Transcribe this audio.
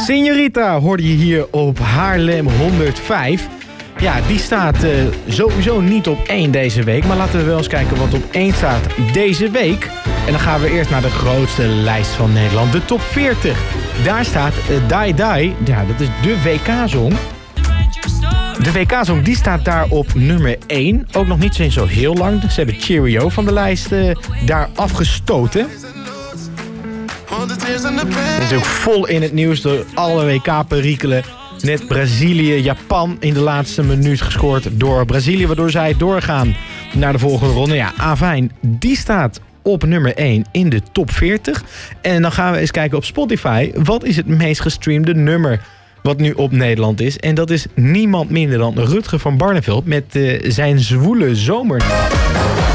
Señorita hoorde je hier op Haarlem 105. Ja, die staat sowieso niet op 1 deze week. Maar laten we wel eens kijken wat op 1 staat deze week. En dan gaan we eerst naar de grootste lijst van Nederland. De top 40. Daar staat Die Die. Ja, dat is de WK-song. De WK-song die staat daar op nummer 1. Ook nog niet sinds zo heel lang. Ze hebben Cheerio van de lijst daar afgestoten. Natuurlijk vol in het nieuws door alle WK-perikelen. Net Brazilië, Japan in de laatste minuut gescoord door Brazilië. Waardoor zij doorgaan naar de volgende ronde. Ja, afijn, die staat op nummer 1 in de top 40. En dan gaan we eens kijken op Spotify. Wat is het meest gestreamde nummer wat nu op Nederland is? En dat is niemand minder dan Rutger van Barneveld met zijn zwoele zomer.